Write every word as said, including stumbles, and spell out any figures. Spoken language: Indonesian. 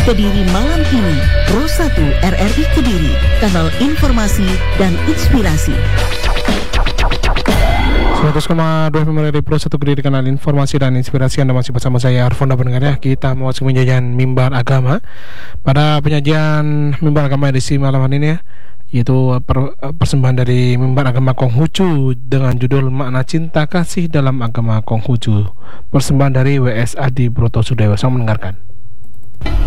Kediri Malam Kini, Pro satu R R I Kediri, kanal informasi dan inspirasi. seratus koma dua F M dari Pro satu Kediri, kanal informasi dan inspirasi. Anda masih bersama saya Arfon dan pendengar ya. Kita mau penyajian mimbar agama. Pada penyajian mimbar agama edisi malam hari ini ya, yaitu per, persembahan dari mimbar agama Konghucu dengan judul Makna Cinta Kasih dalam Agama Konghucu. Persembahan dari W S Adi Broto Sudewo. Selamat mendengarkan.